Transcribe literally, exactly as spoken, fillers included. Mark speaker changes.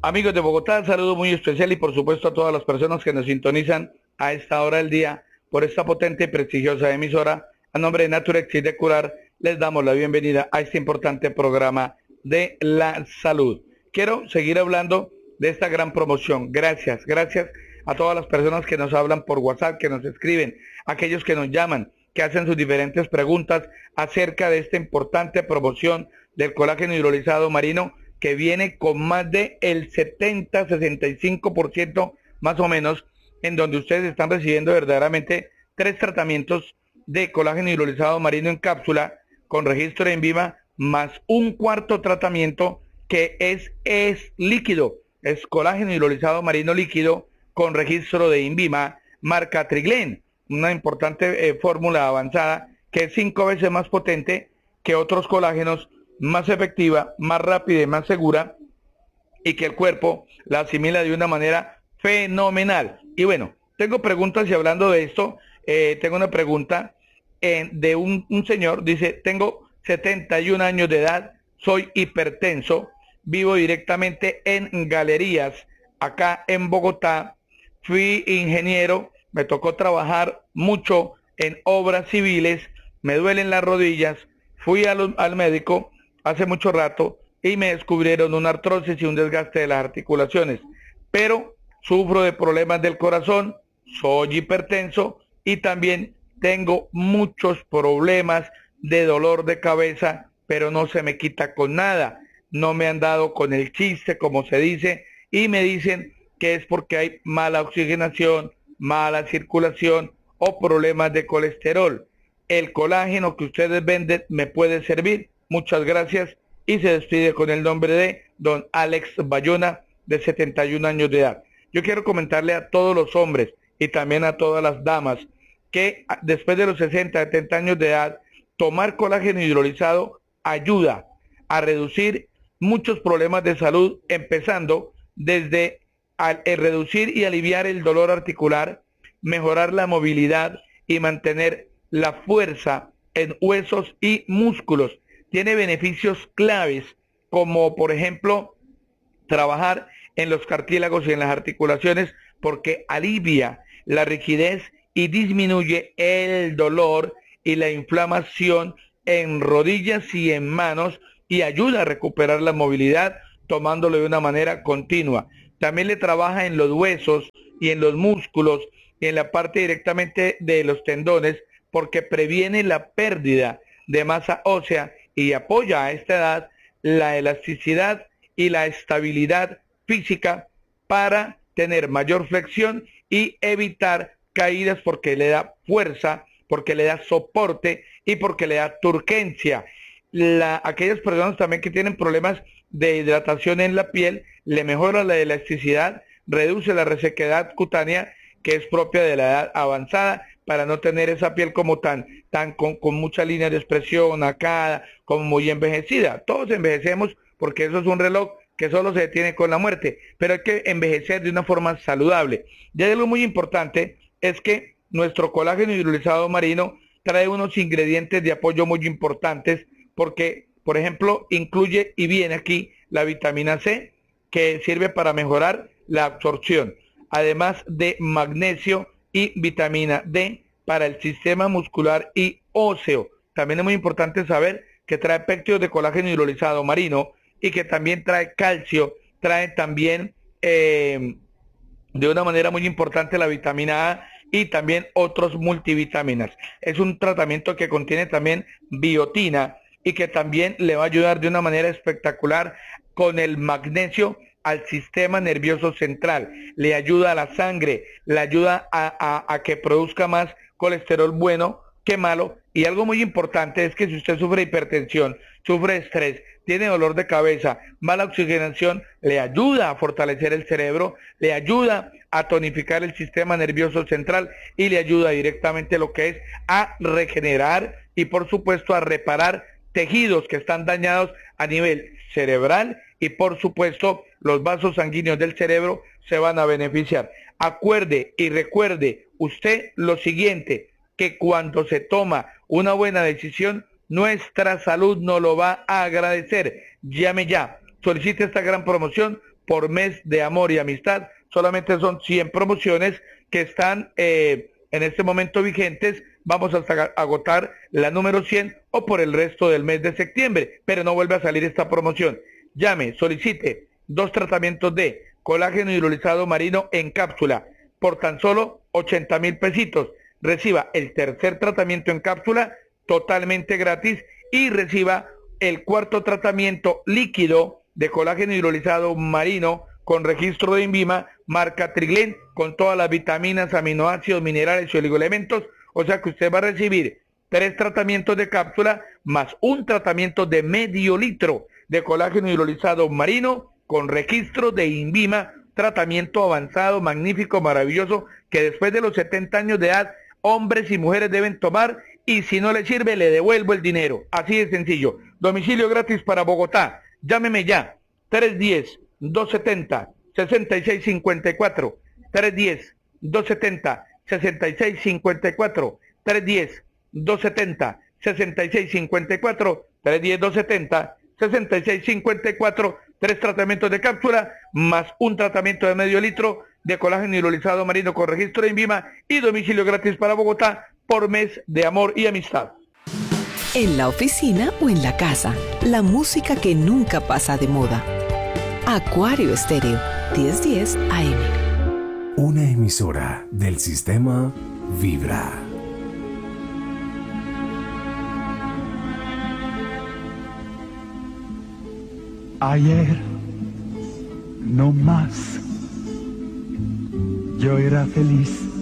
Speaker 1: Amigos de Bogotá, saludo muy especial y por supuesto a todas las personas que nos sintonizan a esta hora del día por esta potente y prestigiosa emisora. A nombre de Naturex y de Curar, les damos la bienvenida a este importante programa de la salud. Quiero seguir hablando de esta gran promoción. Gracias, gracias a todas las personas que nos hablan por WhatsApp, que nos escriben, aquellos que nos llaman, que hacen sus diferentes preguntas acerca de esta importante promoción del colágeno hidrolizado marino, que viene con más de el setenta, sesenta y cinco por ciento más o menos, en donde ustedes están recibiendo verdaderamente tres tratamientos de colágeno hidrolizado marino en cápsula con registro de INVIMA, más un cuarto tratamiento que es, es líquido, es colágeno hidrolizado marino líquido con registro de INVIMA, marca Triglen, una importante eh, fórmula avanzada que es cinco veces más potente que otros colágenos, más efectiva, más rápida y más segura, y que el cuerpo la asimila de una manera fenomenal. Y bueno, tengo preguntas y hablando de esto, eh, tengo una pregunta eh, de un, un señor, dice, tengo setenta y un años de edad, soy hipertenso, vivo directamente en Galerías, acá en Bogotá, fui ingeniero, me tocó trabajar mucho en obras civiles, me duelen las rodillas, fui a los, al médico hace mucho rato y me descubrieron una artrosis y un desgaste de las articulaciones, pero sufro de problemas del corazón, soy hipertenso y también tengo muchos problemas de dolor de cabeza, pero no se me quita con nada, no me han dado con el chiste, como se dice, y me dicen que es porque hay mala oxigenación, mala circulación o problemas de colesterol. El colágeno que ustedes venden me puede servir. Muchas gracias, y se despide con el nombre de don Alex Bayona, de setenta y un años de edad. Yo quiero comentarle a todos los hombres y también a todas las damas que después de los sesenta, setenta años de edad, tomar colágeno hidrolizado ayuda a reducir muchos problemas de salud, empezando desde al, el reducir y aliviar el dolor articular, mejorar la movilidad y mantener la fuerza en huesos y músculos. Tiene beneficios claves, como por ejemplo, trabajar en los cartílagos y en las articulaciones, porque alivia la rigidez y disminuye el dolor y la inflamación en rodillas y en manos, y ayuda a recuperar la movilidad tomándolo de una manera continua. También le trabaja en los huesos y en los músculos y en la parte directamente de los tendones, porque previene la pérdida de masa ósea y apoya a esta edad la elasticidad y la estabilidad física para tener mayor flexión y evitar caídas, porque le da fuerza, porque le da soporte y porque le da turgencia. La, aquellas personas también que tienen problemas de hidratación en la piel, le mejora la elasticidad, reduce la resequedad cutánea que es propia de la edad avanzada, para no tener esa piel como tan, tan con, con mucha línea de expresión acá, como muy envejecida. Todos envejecemos porque eso es un reloj que solo se detiene con la muerte, pero hay que envejecer de una forma saludable. Y algo muy importante es que nuestro colágeno hidrolizado marino trae unos ingredientes de apoyo muy importantes, porque, por ejemplo, incluye y viene aquí la vitamina C, que sirve para mejorar la absorción, además de magnesio y vitamina D para el sistema muscular y óseo. También es muy importante saber que trae péptidos de colágeno hidrolizado marino y que también trae calcio, trae también eh, de una manera muy importante la vitamina A y también otros multivitaminas. Es un tratamiento que contiene también biotina y que también le va a ayudar de una manera espectacular con el magnesio al sistema nervioso central, le ayuda a la sangre, le ayuda a, a, a que produzca más colesterol bueno que malo. Y algo muy importante es que si usted sufre hipertensión, sufre estrés, tiene dolor de cabeza, mala oxigenación, le ayuda a fortalecer el cerebro, le ayuda a tonificar el sistema nervioso central y le ayuda directamente lo que es a regenerar y por supuesto a reparar tejidos que están dañados a nivel cerebral, y por supuesto los vasos sanguíneos del cerebro se van a beneficiar. Acuerde y recuerde usted lo siguiente, que cuando se toma una buena decisión, nuestra salud nos lo va a agradecer. Llame ya, solicite esta gran promoción por mes de amor y amistad. Solamente son cien promociones que están eh, en este momento vigentes. Vamos hasta agotar la número cien o por el resto del mes de septiembre, pero no vuelve a salir esta promoción. Llame, solicite dos tratamientos de colágeno hidrolizado marino en cápsula por tan solo ochenta mil pesitos. Reciba el tercer tratamiento en cápsula totalmente gratis y reciba el cuarto tratamiento líquido de colágeno hidrolizado marino con registro de INVIMA, marca Triglen, con todas las vitaminas, aminoácidos, minerales y oligoelementos. O sea que usted va a recibir tres tratamientos de cápsula más un tratamiento de medio litro de colágeno hidrolizado marino con registro de INVIMA, tratamiento avanzado, magnífico, maravilloso, que después de los setenta años de edad, hombres y mujeres deben tomar, y si no le sirve, le devuelvo el dinero. Así de sencillo. Domicilio gratis para Bogotá. Llámeme ya. tres uno cero, dos siete cero, seis seis cinco cuatro. tres uno cero, dos siete cero, seis seis cinco cuatro. tres uno cero, dos siete cero, seis seis cinco cuatro. tres uno cero, dos siete cero, seis seis cinco cuatro. Tres tratamientos de cápsula más un tratamiento de medio litro de colágeno hidrolizado marino con registro de INVIMA y domicilio gratis para Bogotá por mes de amor y amistad.
Speaker 2: En la oficina o en la casa, la música que nunca pasa de moda. Acuario Estéreo, diez diez A M.
Speaker 3: Una emisora del sistema Vibra.
Speaker 4: Ayer, no más, yo era feliz